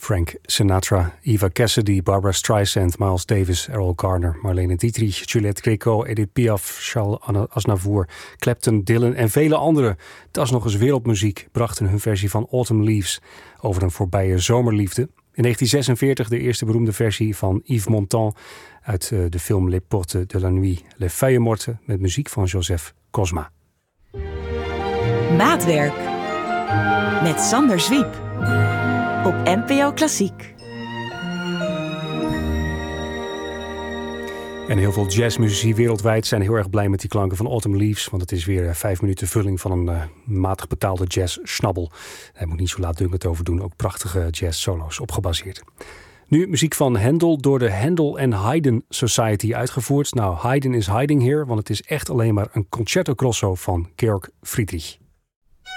Frank Sinatra, Eva Cassidy, Barbra Streisand, Miles Davis, Errol Garner, Marlene Dietrich, Juliette Gréco, Edith Piaf, Charles Aznavour, Clapton, Dylan en vele anderen. Dat is nog eens wereldmuziek, brachten hun versie van Autumn Leaves over een voorbije zomerliefde. In 1946 de eerste beroemde versie van Yves Montand uit de film Les Portes de la Nuit, Les Feuilles Mortes, met muziek van Joseph Cosma. Maatwerk met Sander Zwiep op NPO Klassiek. En heel veel jazzmuzici wereldwijd zijn heel erg blij met die klanken van Autumn Leaves. Want het is weer 5 minuten vulling van een matig betaalde jazz-schnabbel. Daar moet ik niet zo laatdunkend over doen. Ook prachtige jazz-solo's op gebaseerd. Nu muziek van Handel door de Handel and Haydn Society uitgevoerd. Nou, Haydn is hiding here, want het is echt alleen maar een concerto grosso van Georg Friedrich.